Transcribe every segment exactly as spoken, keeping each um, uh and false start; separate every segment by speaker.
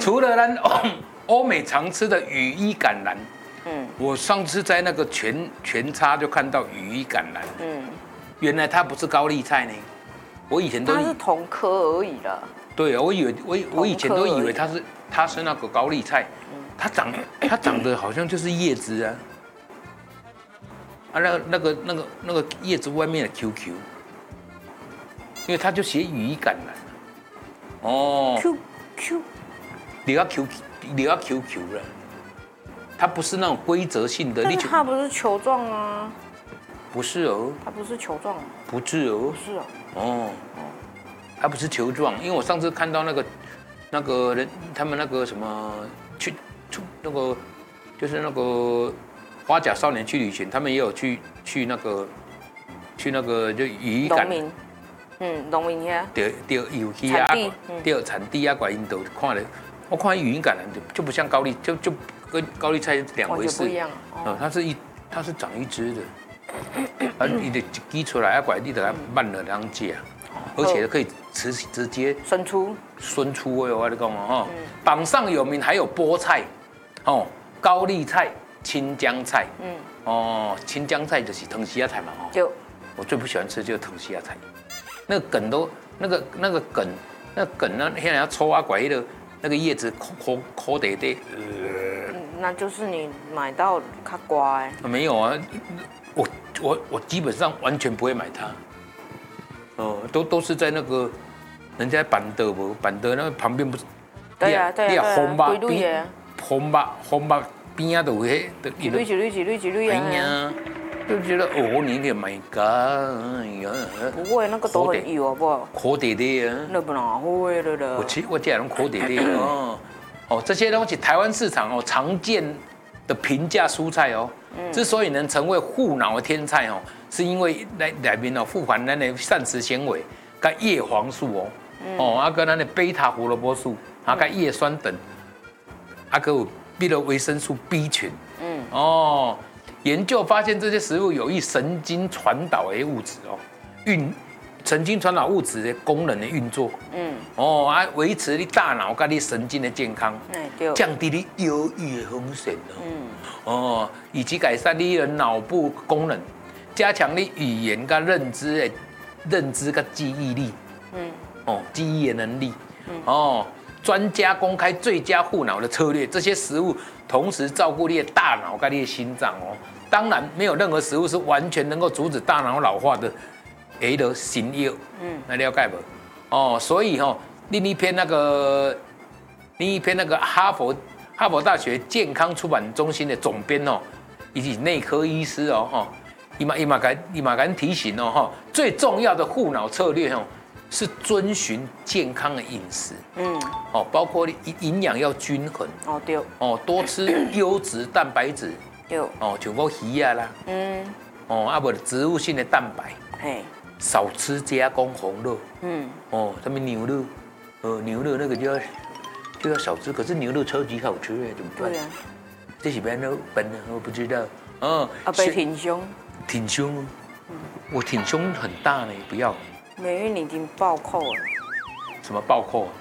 Speaker 1: 除了咱欧美常吃的羽衣甘蓝，嗯，我上次在那个全全差就看到羽衣甘蓝，嗯，原来它不是高丽菜呢，我以前都
Speaker 2: 它是同科而已啦。
Speaker 1: 对，我以为我我以前都以为它是它是那个高丽菜，它长它长得好像就是叶子啊，啊那那个那个那个叶子外面的 Q Q， 因为它就写羽衣甘蓝，哦
Speaker 2: ，Q Q，
Speaker 1: 你要 Q 你要 Q Q 了，它不是那种规则性的，
Speaker 2: 但是它不是球状啊，
Speaker 1: 不是哦，
Speaker 2: 它不是球状，
Speaker 1: 不是哦，
Speaker 2: 不是哦，
Speaker 1: 哦。它不是球状，因为我上次看到那个那个人，他们那个什么去去那个就是那个花甲少年去旅行，他们也有去去那个去那个就羽衣甘，
Speaker 2: 农民，嗯，农民遐，
Speaker 1: 对对，有去啊，对产地啊，怪印度看了，我看羽衣甘就就不像高丽，就就跟高丽菜两回事，
Speaker 2: 不一样，
Speaker 1: 哦，它是一它是长一支的，啊，你得挤出来啊，怪你得它慢了两解。而且可以直直接
Speaker 2: 伸出，
Speaker 1: 伸出哦，我跟你讲哦哈，榜上有名还有菠菜，哦，高丽菜、青江菜，嗯，哦，青江菜就是藤西亚菜嘛，哦，
Speaker 2: 就
Speaker 1: 我最不喜欢吃就是藤西亚菜，那个梗都那个那个梗，那个梗呢，现在要抽啊拐的，那个叶子抠抠抠得得，
Speaker 2: 呃，那就是你买到较乖，
Speaker 1: 没有啊，我我我基本上完全不会买它。哦，都都是在那个人家板德不板德那旁边不是？
Speaker 2: 对啊对啊，
Speaker 1: 红吧
Speaker 2: 边，
Speaker 1: 红吧红吧边啊都会的，
Speaker 2: 一缕一缕一缕一缕啊！
Speaker 1: 哎呀，就觉得哦，你的 My God， 哎呀，
Speaker 2: 不会那个都很油好不好？
Speaker 1: 苦滴滴啊！
Speaker 2: 那不哪会了的？
Speaker 1: 我吃我这种苦滴滴哦哦，这些东西台湾市场哦常见的平价蔬菜哦，之所以能成为护脑天菜哦。是因为来里面哦富含咱的膳食纤维、跟叶黄素哦，嗯、哦啊跟咱的贝塔胡萝卜素，啊跟叶酸等，啊跟有比如维生素 B 群，嗯哦，研究发现这些食物有益神经传导的物质哦，运神经传导物质的功能的运作，嗯哦啊维持你大脑跟你神经的健康，嗯降低你忧郁的风险哦，嗯哦以及改善你的脑部功能。加强你语言跟认知的认知跟记忆力，嗯，哦，记忆的能力，嗯，哦，专家公开最佳护脑的策略，这些食物同时照顾你的大脑跟你的心脏哦。当然，没有任何食物是完全能够阻止大脑老化的，诶的新药，嗯，那了解不？哦，所以哦，另一篇那个另一篇那个哈佛哈佛大学健康出版中心的总编哦，以及内科医师哦，哈。伊嘛伊嘛敢伊嘛敢提醒哦哈，最重要的护脑策略哦是遵循健康的饮食，嗯，哦，包括营营养要均衡，哦对，哦多吃优质蛋白质，对，哦像个鱼啊啦，嗯，哦啊不植物性的蛋白，嘿，少吃加工红肉，嗯，哦什么牛肉，呃牛肉那个就要就要少吃，可是牛肉超级好吃哎，怎么办？对啊，这是边肉本的我不知道，哦，
Speaker 2: 啊被挺胸。
Speaker 1: 挺胸，嗯、我挺胸很大呢，不要。
Speaker 2: 美玉，你已经暴扣了。
Speaker 1: 什么暴扣啊？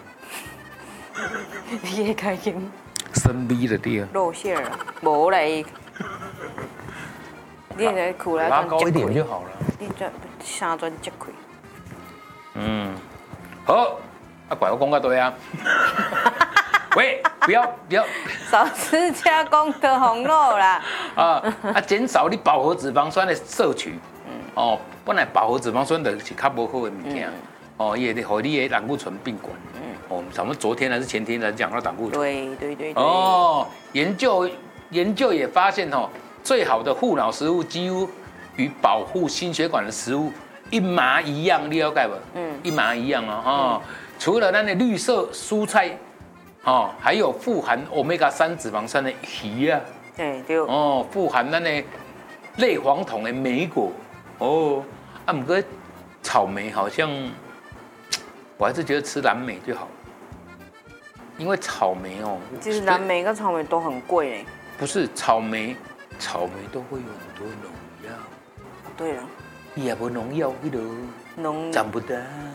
Speaker 2: 你也开心。
Speaker 1: 深 V 的地啊。
Speaker 2: 露馅了，无嘞。你来苦来
Speaker 1: 拉高一点就好了。
Speaker 2: 你这三转接开。
Speaker 1: 嗯，好，啊，拐我讲个对啊。喂，不要不要，
Speaker 2: 少吃加工的红肉啦。
Speaker 1: 啊啊，减少你饱和脂肪酸的摄取。嗯。哦，本来饱和脂肪酸的是较不好的物件。哦，也得和你的胆固醇并管。嗯。哦，咱们昨天还是前天才讲到胆固醇。
Speaker 2: 对对对对。
Speaker 1: 哦，研究研究也发现哦，最好的护脑食物几乎与保护心血管的食物一模一样，你了解不？嗯。一模一样哦，哈、嗯。除了那的绿色蔬菜。哦，还有富含欧米伽三脂肪酸的鱼啊，对对，哦，富含那个类黄酮的莓果，哦，啊，不过草莓好像，我还是觉得吃蓝莓就好，因为草莓哦，
Speaker 2: 其实蓝莓跟草莓都很贵哎，
Speaker 1: 不是草莓，草莓都会有很多农药，
Speaker 2: 对了，
Speaker 1: 也不农药，那个农长不大，